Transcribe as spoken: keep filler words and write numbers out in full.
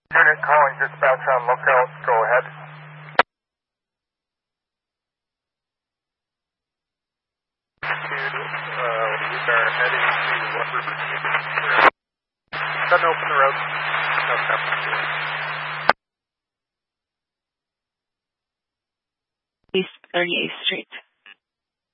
Unit calling dispatch on lookout. Go ahead. Uh, we are heading to What River Canyon. Doesn't open the road. No traffic. East thirty-eighth Street.